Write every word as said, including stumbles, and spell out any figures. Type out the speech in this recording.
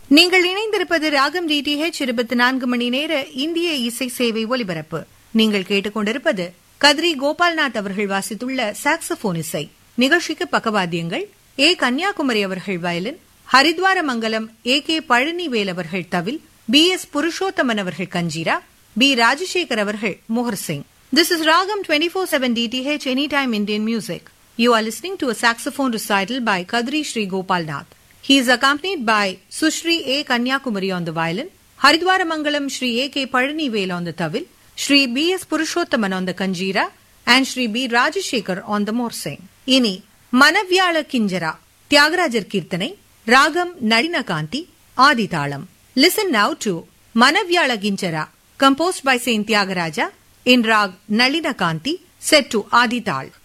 நீங்கள் இணைந்திருப்பது ராகம் டிடிஹெச் இருபத்தி நான்கு மணி நேர இந்திய இசை சேவை ஒலிபரப்பு. நீங்கள் கேட்டுக்கொண்டிருப்பது கத்ரி கோபால்நாத் அவர்கள் வாசித்துள்ள சாக்ஸபோன் இசை. நிகழ்ச்சிக்கு பக்கவாத்தியங்கள் ஏ கன்னியாகுமரி அவர்கள் violin, Haridwar Mangalam A K Palanivel அவர்கள் தவில், பி எஸ் புருஷோத்தமன் அவர்கள் கஞ்சீரா, பி ராஜசேகர் அவர்கள் Mohr Singh. This is Ragam twenty-four seven D T H Anytime Indian Music. You are listening to a saxophone recital by Kadri Sri Gopalnath. He is accompanied by Sushri A. Kanyakumari on the violin, Haridwara Mangalam Shri A. K. Palanivel on the tawil, Shri B. S. Purushothaman on the kanjira, and Shri B. Rajashekar on the morsing. Ini Manavyala Kinjara, Tyagarajar Kirtanai, Ragam Nadina Kanti, Adithalam. Listen now to Manavyala Kinjara, composed by Saint Tyagaraja, in Rag Nalina Kanti, set to Adithal.